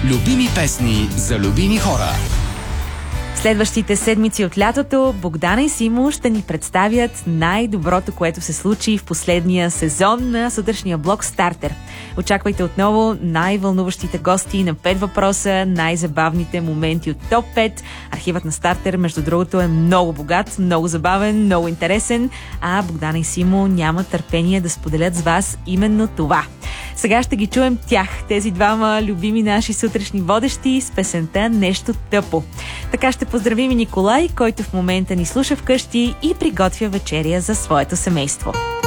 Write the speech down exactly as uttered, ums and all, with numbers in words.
Любими песни за любими хора. Следващите седмици от лятото Богдана и Симо ще ни представят най-доброто, което се случи в последния сезон на сутрешния блок Стартер. Очаквайте отново най-вълнуващите гости на пет въпроса, най-забавните моменти от топ пет. Архивът на Стартер, между другото, е много богат, много забавен, много интересен, а Богдана и Симо няма търпение да споделят с вас именно това. Сега ще ги чуем тях, тези двама любими наши сутрешни водещи с песента "Нещо тъпо". Така ще поздравим и Николай, който в момента ни слуша вкъщи и приготвя вечеря за своето семейство.